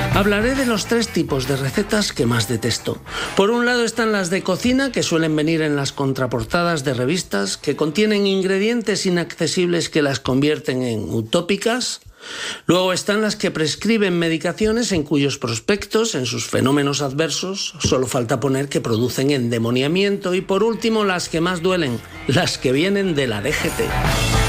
Hablaré de los 3 tipos de recetas que más detesto. Por un lado están las de cocina, que suelen venir en las contraportadas de revistas, que contienen ingredientes inaccesibles que las convierten en utópicas. Luego están las que prescriben medicaciones en cuyos prospectos, en sus fenómenos adversos, solo falta poner que producen endemoniamiento. Y por último, las que más duelen, las que vienen de la DGT.